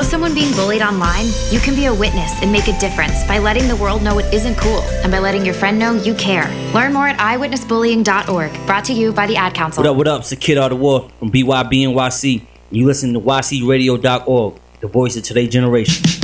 someone being bullied online? You can be a witness and make a difference by letting the world know it isn't cool and by letting your friend know you care. Learn more at eyewitnessbullying.org. Brought to you by the Ad Council. What up? It's the Kid Out of War from BYB NYC. You listen to YCRadio.org, the voice of today's generation.